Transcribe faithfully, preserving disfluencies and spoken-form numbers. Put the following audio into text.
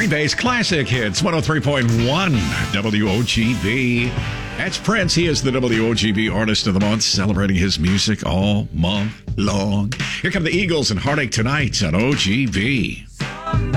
Green Bay's classic hits, one oh three point one W O G B. That's Prince. He is the W O G B Artist of the Month, celebrating his music all month long. Here come the Eagles and Heartache Tonight on O G B.